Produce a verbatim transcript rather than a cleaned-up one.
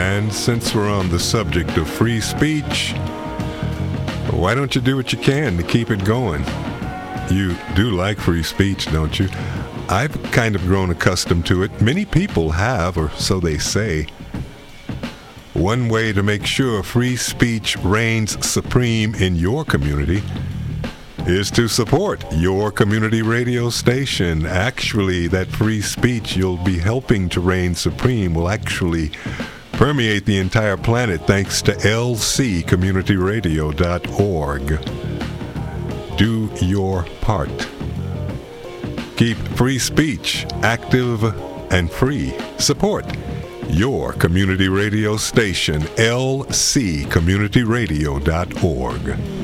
And since we're on the subject of free speech, why don't you do what you can to keep it going? You do like free speech, don't you? I've kind of grown accustomed to it. Many people have, or so they say. One way to make sure free speech reigns supreme in your community is to support your community radio station. Actually, that free speech you'll be helping to reign supreme will actually permeate the entire planet thanks to L C community radio dot org. Do your part. Keep free speech active and free. Support your community radio station, L C community radio dot org.